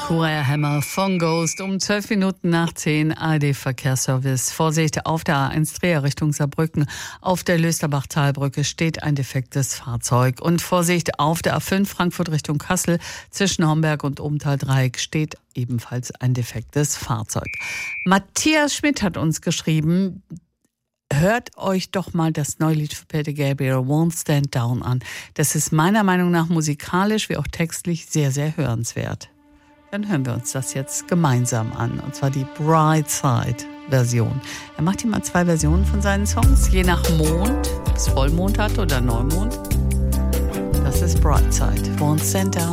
Queer Hammer von Ghost um 12 Minuten nach 10 ARD-Verkehrsservice. Vorsicht auf der A1 Trier Richtung Saarbrücken. Auf der Lösterbach-Talbrücke steht ein defektes Fahrzeug. Und Vorsicht auf der A5 Frankfurt Richtung Kassel. Zwischen Homberg und Obenthal-Dreieck steht ebenfalls ein defektes Fahrzeug. Matthias Schmidt hat uns geschrieben: Hört euch doch mal das neue Lied für Peter Gabriel, Won't Stand Down, an. Das ist meiner Meinung nach musikalisch wie auch textlich sehr, sehr hörenswert. Dann hören wir uns das jetzt gemeinsam an, und zwar die Brightside-Version. Er macht immer 2 Versionen von seinen Songs, je nach Mond, ob es Vollmond hat oder Neumond. Das ist Brightside, Won't Stand Down.